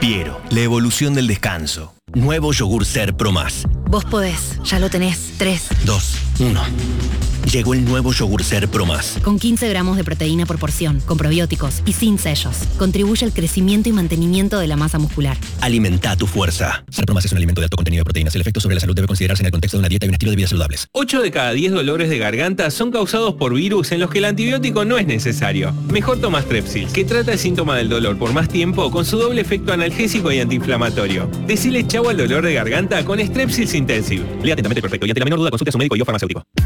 Prefiero la evolución del descanso. Nuevo yogur Ser Pro Más. Vos podés, ya lo tenés. 3, 2, 1. Llegó el nuevo yogur Ser Pro Más. Con 15 gramos de proteína por porción, con probióticos y sin sellos. Contribuye al crecimiento y mantenimiento de la masa muscular. Alimenta tu fuerza. Ser Pro Más es un alimento de alto contenido de proteínas. El efecto sobre la salud debe considerarse en el contexto de una dieta y un estilo de vida saludables. 8 de cada 10 dolores de garganta son causados por virus en los que el antibiótico no es necesario. Mejor toma Strepsils, que trata el síntoma del dolor por más tiempo con su doble efecto analgésico y antiinflamatorio. Decile chau al dolor de garganta con Strepsils Intensive. Lea atentamente el prospecto y ante la menor duda consulte a su médico y o farmacéutico.